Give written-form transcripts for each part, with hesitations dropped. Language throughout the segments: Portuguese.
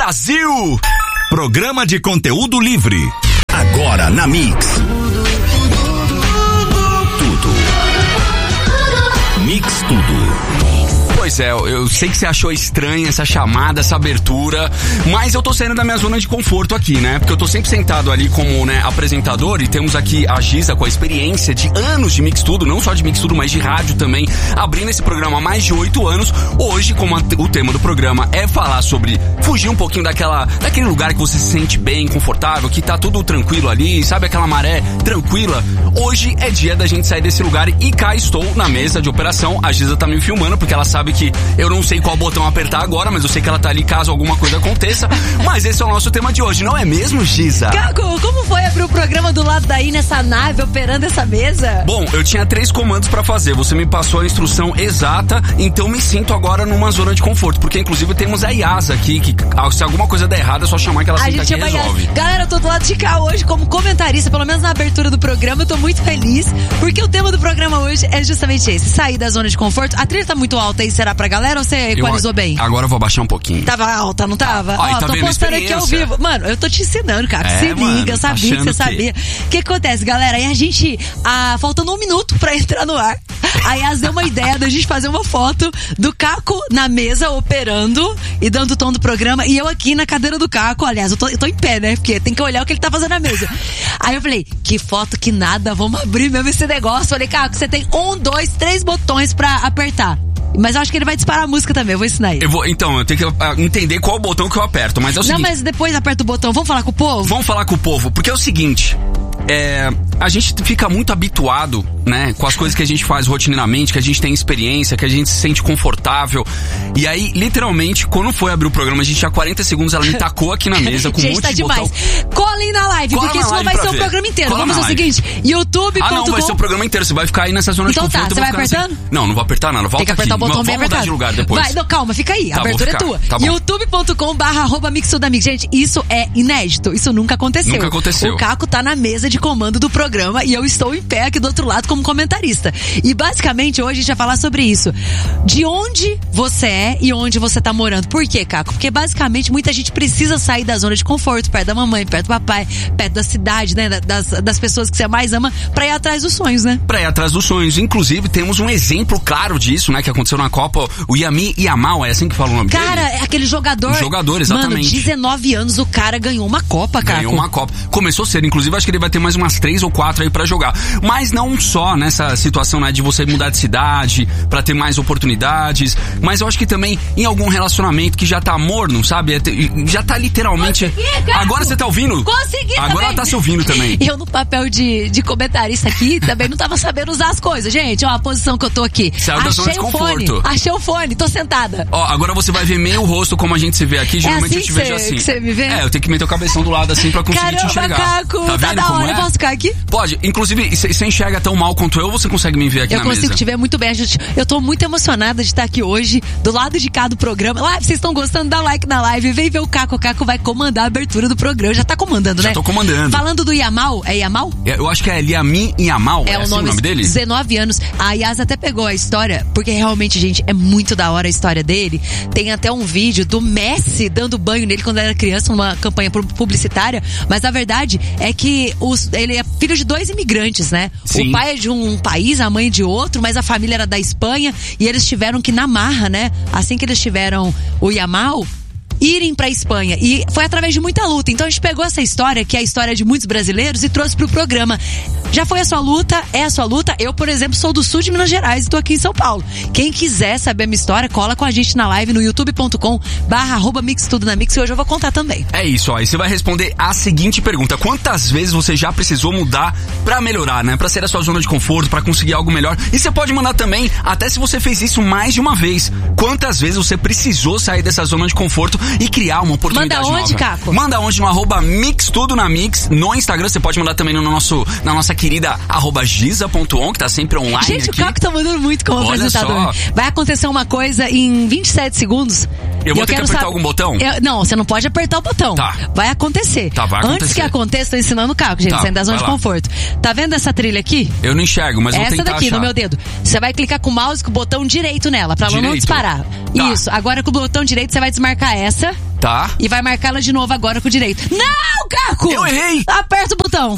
Brasil! Programa de conteúdo livre. Agora na Mix. Tudo. Mix Tudo. Pois é, eu sei que você achou estranha essa chamada, essa abertura, mas eu tô saindo da minha zona de conforto aqui, né? Porque eu tô sempre sentado ali como, né, apresentador, e temos aqui a Giza com a experiência de anos de Mix Tudo, não só de Mix Tudo, mas de rádio também, abrindo esse programa há mais de 8 anos. Hoje, como o tema do programa é falar sobre fugir um pouquinho daquele lugar que você se sente bem, confortável, que tá tudo tranquilo ali, sabe aquela maré tranquila? Hoje é dia da gente sair desse lugar e cá estou na mesa de operação. A Giza tá me filmando porque ela sabe que eu não sei qual botão apertar agora, mas eu sei que ela tá ali caso alguma coisa aconteça. Mas esse é o nosso tema de hoje, não é mesmo, Giza? Caco, como foi abrir o programa do lado daí nessa nave, operando essa mesa? Bom, eu tinha 3 comandos pra fazer, você me passou a instrução exata, então me sinto agora numa zona de conforto, porque inclusive temos a Yasa aqui, que se alguma coisa der errado é só chamar que ela senta aqui e resolve. Galera, eu tô do lado de cá hoje como comentarista, pelo menos na abertura do programa, eu tô muito feliz, porque o tema do programa hoje é justamente esse, sair da zona de conforto. A trilha tá muito alta aí, será pra galera ou você equalizou bem? Agora eu vou abaixar um pouquinho. Tava alta, não tava? Ó, tá tô postando aqui ao vivo. Mano, eu tô te ensinando, cara. Se liga, eu sabia que você sabia. O que acontece, galera? Aí a gente, faltando 1 minuto pra entrar no ar, a Yas deu uma ideia da gente fazer uma foto do Caco na mesa, operando e dando o tom do programa, e eu aqui na cadeira do Caco. Aliás, eu tô em pé, né? Porque tem que olhar o que ele tá fazendo na mesa. Aí eu falei, que foto, que nada, vamos abrir mesmo esse negócio. Falei, Caco, você tem 1, 2, 3 botões pra apertar. Mas eu acho que ele vai disparar a música também, eu vou ensinar ele. Então, eu tenho que entender qual botão que eu aperto, mas é o seguinte... Não, mas depois aperta o botão, vamos falar com o povo? Vamos falar com o povo, porque é o seguinte... a gente fica muito habituado, né, com as coisas que a gente faz rotineiramente, que a gente tem experiência, que a gente se sente confortável. E aí, literalmente, quando foi abrir o programa, a gente tinha 40 segundos, ela me tacou aqui na mesa com um monte de botão. Colhem na live, porque isso não vai ser o programa inteiro. Vamos fazer o seguinte, youtube.com... não, vai ser o programa inteiro, você vai ficar aí nessa zona de conforto. Então tá, você vai apertando? Assim. Não vou apertar nada, volta aqui. Tem que apertar o botão bem apertado. De lugar depois. Vai, não, calma, fica aí, tá, a abertura é tua. Tá youtube.com/mixtudamix. Gente, isso é inédito, isso nunca aconteceu. Nunca aconteceu. O Caco tá na mesa de comando do programa e eu estou em pé aqui do outro lado como comentarista. E basicamente hoje a gente vai falar sobre isso. De onde você é e onde você tá morando. Por quê, Caco? Porque basicamente muita gente precisa sair da zona de conforto, perto da mamãe, perto do papai, perto da cidade, né? Das pessoas que você mais ama, pra ir atrás dos sonhos, né? Pra ir atrás dos sonhos. Inclusive, temos um exemplo claro disso, né? Que aconteceu na Copa, o Yami Yamal, é assim que fala o nome dele? Cara, é aquele jogador. O jogador, exatamente. Mano, 19 anos, o cara ganhou uma Copa, Caco. Ganhou uma Copa. Começou cedo, inclusive acho que ele vai ter mais umas 3 ou 4 aí pra jogar. Mas não só nessa situação, né, de você mudar de cidade pra ter mais oportunidades, mas eu acho que também em algum relacionamento que já tá morno, sabe? Já tá literalmente... Agora você tá ouvindo? Consegui agora também. Ela tá se ouvindo também. Eu no papel de comentarista aqui também não tava sabendo usar as coisas. Gente, ó, a posição que eu tô aqui. Saiu da zona de conforto. Achei o fone, tô sentada. Ó, agora você vai ver meio o rosto como a gente se vê aqui. Geralmente assim eu te vejo assim. Que você me vê? Eu tenho que meter o cabeção do lado assim pra conseguir te enxergar. Caco, tá vendo da como hora. Eu posso ficar aqui? Pode. Inclusive, você enxerga tão mal quanto eu ou você consegue me ver aqui na mesa? Eu consigo te ver muito bem. Eu tô muito emocionada de estar aqui hoje, do lado de cá do programa. Live, vocês estão gostando? Dá like na live. Vem ver o Caco. O Caco vai comandar a abertura do programa. Já tá comandando, né? Já tô comandando. Falando do Yamal, é Yamal? Eu acho que é Yami Yamal. É assim o nome dele? 19 anos. A Yas até pegou a história, porque realmente, gente, é muito da hora a história dele. Tem até um vídeo do Messi dando banho nele quando era criança, numa campanha publicitária. Mas a verdade é que ele é filho de 2 imigrantes, né? Sim. O pai é de um país, a mãe de outro, mas a família era da Espanha e eles tiveram que, na marra, né? Assim que eles tiveram o Yamal, irem pra Espanha. E foi através de muita luta. Então a gente pegou essa história, que é a história de muitos brasileiros, e trouxe pro programa. Já foi a sua luta? É a sua luta? Eu, por exemplo, sou do sul de Minas Gerais e tô aqui em São Paulo. Quem quiser saber a minha história, cola com a gente na live no youtube.com/mixtudonamix, e hoje eu vou contar também. É isso, ó. E você vai responder a seguinte pergunta: quantas vezes você já precisou mudar pra melhorar, né? Pra sair da sua zona de conforto, pra conseguir algo melhor? E você pode mandar também, até se você fez isso mais de uma vez. Quantas vezes você precisou sair dessa zona de conforto e criar uma oportunidade nova? Manda onde, Caco? Manda onde? No @mixtudonamix. No Instagram, você pode mandar também na nossa querida @giza.on, que tá sempre online. Gente, aqui. O Caco tá mandando muito como apresentador. Só. Vai acontecer uma coisa em 27 segundos. Eu vou ter que apertar algum botão? Não, você não pode apertar o botão. Tá. Vai acontecer. Tá, vai acontecer. Antes que aconteça, tô ensinando o Caco, gente, saindo da zona de conforto. Tá vendo essa trilha aqui? Eu não enxergo, mas vou tentar achar. Essa daqui, no meu dedo. Você vai clicar com o mouse com o botão direito nela, pra ela não disparar. Tá. Isso. Agora com o botão direito, você vai desmarcar essa. dessa. Tá. E vai marcar ela de novo agora com o direito. Não, Caco! Eu errei! Aperta o botão.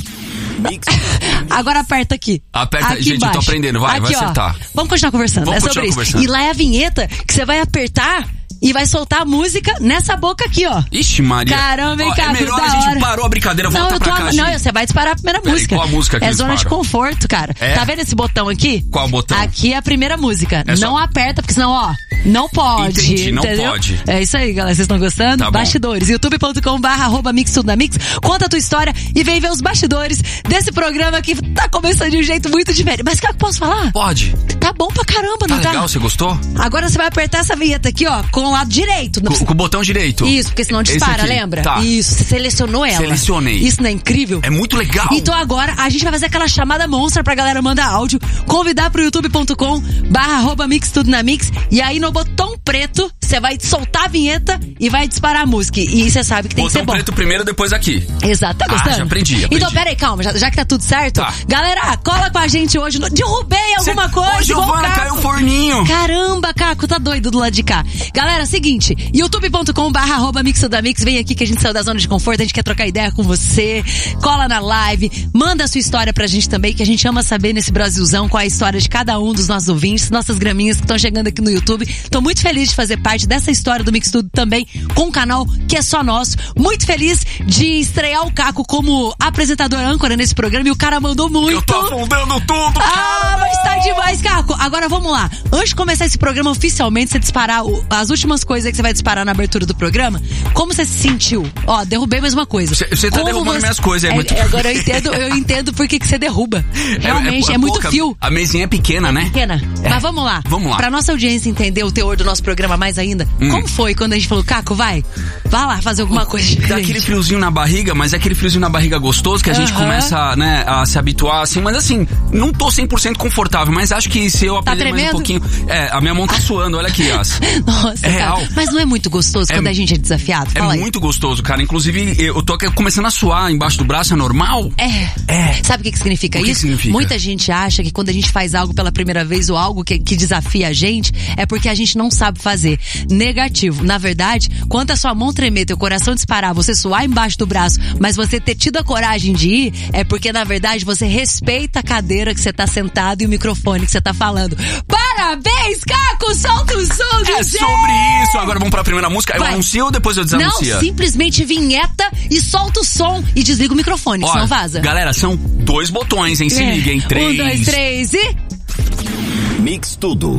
Agora aperta aqui. Aperta, aqui gente, embaixo. Eu tô aprendendo, vai acertar. Vamos continuar conversando, Vamos é sobre isso. E lá é a vinheta que você vai apertar e vai soltar a música nessa boca aqui, ó. Ixi, Maria. Caramba, hein, Caco, é melhor a gente parou a brincadeira, volta pra cá, Não, você vai disparar a primeira música. Qual a música que é zona de conforto, cara. Tá vendo esse botão aqui? Qual botão? Aqui é a primeira música. Não aperta, porque senão, ó, não pode. Entendi, não entendeu? pode. É isso aí, galera. Vocês estão gostando? Tá Bastidores. youtube.com/mix tudo na mix. Conta a tua história e vem ver os bastidores desse programa que tá começando de um jeito muito diferente. Mas, Caco, posso falar? Pode. Tá bom pra caramba, não tá? Legal, você gostou? Agora você vai apertar essa vinheta aqui, ó, com o lado direito. Com o botão direito. Isso, porque senão dispara, lembra? Tá. Isso, você selecionou ela. Selecionei. Isso não é incrível? É muito legal. Então agora a gente vai fazer aquela chamada monstra pra galera mandar áudio, convidar pro youtube.com/mix tudo na mix, e aí no botão preto você vai soltar a vinheta e vai disparar a música. E você sabe que tem que ser bom. Botão preto primeiro, depois aqui. Exato, tá gostando? Já aprendi. Então pera aí, calma, já que tá tudo certo, galera, cola com a gente hoje. Derrubei alguma coisa. Ô, Giovana, caiu o forninho. Caramba, Caco, tá doido do lado de cá. Galera, seguinte, youtube.com/mix tudo na mix, vem aqui que a gente saiu da zona de conforto, a gente quer trocar ideia com você, cola na live, manda a sua história pra gente também, que a gente ama saber nesse Brasilzão qual é a história de cada um dos nossos ouvintes, nossas graminhas que estão chegando aqui no YouTube. Tô muito feliz de fazer parte dessa história do Mix Tudo também, com um canal que é só nosso. Muito feliz de estrear o Caco como apresentador âncora nesse programa, e o cara mandou muito. Eu tô afundando tudo, cara! Mas tá demais, Caco. Agora vamos lá. Antes de começar esse programa oficialmente, você disparar as últimas coisas que você vai disparar na abertura do programa, como você se sentiu? Ó, derrubei mais uma coisa. Você tá derrubando minhas coisas. Agora eu entendo por que você derruba. Realmente, é muito fio. A mesinha é pequena, né? Pequena. Mas vamos lá. Vamos lá. Pra nossa audiência entender o teor do nosso programa mais ainda, como foi quando a gente falou, Caco, vai lá fazer alguma coisa diferente? Dá aquele friozinho na barriga, mas é aquele friozinho na barriga gostoso que a gente começa, né, a se habituar, assim. Mas assim, não tô 100% confortável, mas acho que se eu aprender mais um pouquinho... a minha mão tá suando, olha aqui, Yas. Nossa, real. Cara. Mas não é muito gostoso quando a gente é desafiado? Fala aí. Muito gostoso, cara. Inclusive, eu tô começando a suar embaixo do braço, é normal? Sabe o que significa isso? Significa? Muita gente acha que quando a gente faz algo pela primeira vez ou algo que desafia a gente, é porque a gente não sabe fazer. Negativo. Na verdade, quando a sua mão tremer, teu coração disparar, você suar embaixo do braço, mas você ter tido a coragem de ir, é porque na verdade você respeita a cadeira que você tá sentado e o microfone que você tá falando. Parabéns, Caco! Solta o som, DJ! É sobre isso! Agora vamos pra primeira música. Eu anuncio ou depois eu desanuncio? Não, simplesmente vinheta e solta o som e desliga o microfone, senão vaza. Galera, são 2 botões, hein? Se liga, hein? 3. 1, 2, 3 e... Mix Tudo.